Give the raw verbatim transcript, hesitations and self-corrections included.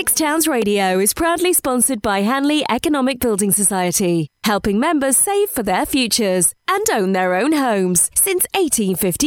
Essex Towns Radio is proudly sponsored by Hanley Economic Building Society, helping members save for their futures and own their own homes since eighteen fifty.